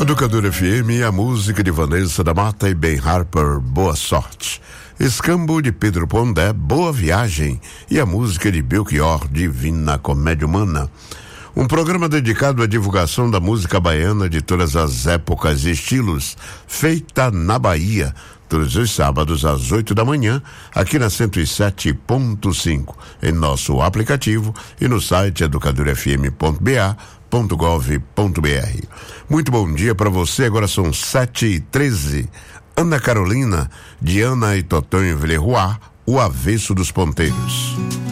Educador FM, a música de Vanessa da Mata e Ben Harper, Boa Sorte. Escambo de Pedro Pondé, Boa Viagem. E a música de Belchior, Divina Comédia Humana. Um programa dedicado à divulgação da música baiana de todas as épocas e estilos, feita na Bahia, todos os sábados às 8 da manhã, aqui na 107.5, em nosso aplicativo e no site educadorfm.ba.gov.br. Muito bom dia para você, agora são 7h13. Ana Carolina, Diana e Totonho Villeroy, o avesso dos ponteiros.